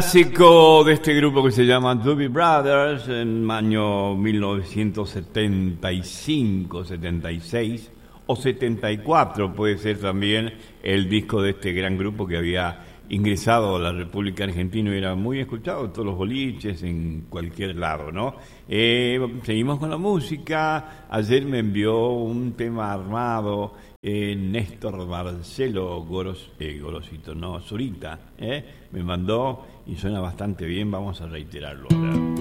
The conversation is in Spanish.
Clásico de este grupo que se llama Doobie Brothers en año 1975, 76 o 74 puede ser también el disco de este gran grupo que había ingresado a la República Argentina y era muy escuchado en todos los boliches, en cualquier lado, ¿no? Seguimos con la música. Ayer me envió un tema armado Néstor Marcelo Gorosito, no, Zurita, me mandó y suena bastante bien, vamos a reiterarlo ahora.